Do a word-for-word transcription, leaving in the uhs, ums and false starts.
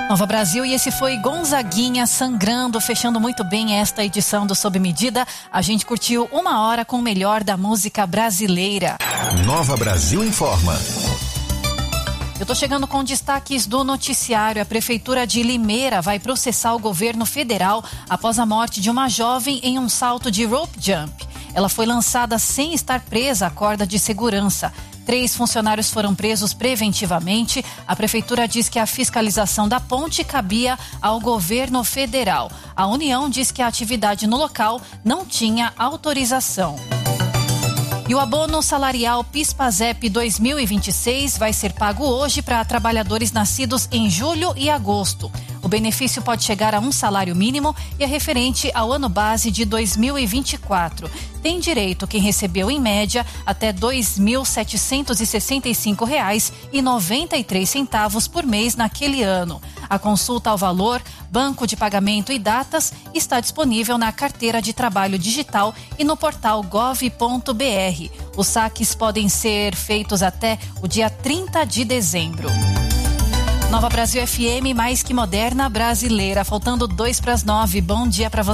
Nova Brasil, e esse foi Gonzaguinha Sangrando, fechando muito bem esta edição do Sob Medida. A gente curtiu uma hora com o melhor da música brasileira. Nova Brasil informa. Eu tô chegando com destaques do noticiário. A Prefeitura de Limeira vai processar o governo federal após a morte de uma jovem em um salto de rope jump. Ela foi lançada sem estar presa à corda de segurança. Três funcionários foram presos preventivamente. A Prefeitura diz que a fiscalização da ponte cabia ao governo federal. A União diz que a atividade no local não tinha autorização. E o abono salarial PIS/PASEP dois mil e vinte e seis vai ser pago hoje para trabalhadores nascidos em julho e agosto. O benefício pode chegar a um salário mínimo e é referente ao ano base de dois mil e vinte e quatro. Tem direito quem recebeu, em média, até dois mil setecentos e sessenta e cinco reais e noventa e três centavos por mês naquele ano. A consulta ao valor, banco de pagamento e datas está disponível na carteira de trabalho digital e no portal gov ponto br. Os saques podem ser feitos até o dia trinta de dezembro. Nova Brasil F M, mais que moderna, brasileira. Faltando dois para as nove. Bom dia para você.